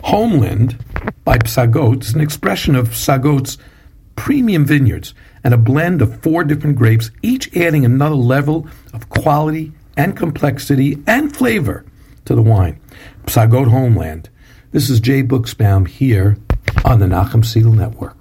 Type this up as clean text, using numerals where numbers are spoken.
Homeland by Psagot is an expression of Psagot's premium vineyards and a blend of 4 different grapes, each adding another level of quality and complexity and flavor to the wine. Psagot Homeland. This is Jay Buchsbaum here on the Nachum Segal Network.